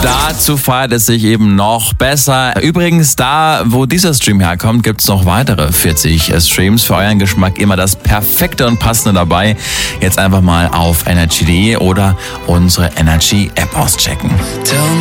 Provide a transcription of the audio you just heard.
Dazu feiert es sich eben noch besser. Übrigens, da, wo dieser Stream herkommt, gibt's noch weitere 40 Streams. Für euren Geschmack immer das Perfekte und Passende dabei. Jetzt einfach mal auf energy.de oder unsere Energy-App auschecken.